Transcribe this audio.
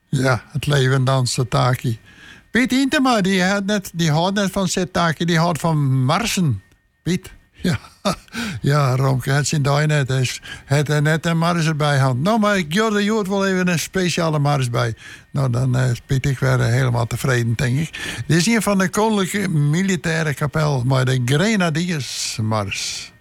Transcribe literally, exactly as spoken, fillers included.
Ja, het leven danst Setaki. Piet Intema, die had net, die houdt net van Setaki, die houdt van marsen. Piet. Ja, ja, Romke, het zijn daar net. Hij had er net een mars erbij had. Nou, maar ik Jorde Jood wel even een speciale mars bij. Nou, dan uh, Piet ik weer helemaal tevreden, denk ik. Dit is een van de Koninklijke Militaire Kapel, maar de Grenadiers Mars.